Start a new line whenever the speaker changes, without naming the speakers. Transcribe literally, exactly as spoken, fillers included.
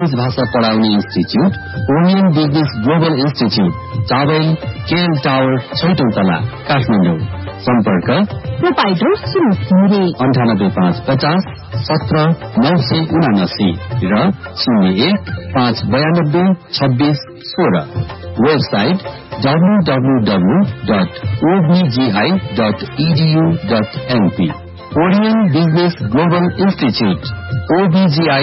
भाषा पढाउने institute Orion business global institute Chabahil KL tower छैटौं तला काठमाडौँ। सम्पर्क
प्रोपाइटर सुनिल घिमिरे
अन्ठानब्बे पाँच पचास सत्र नौ सय उनासी र शून्य एक पाँच बयानब्बे छब्बीस सोह्र। Website W W W dot ओबिजीआई dot edu dot NP. Orion business global institute ओबिजीआई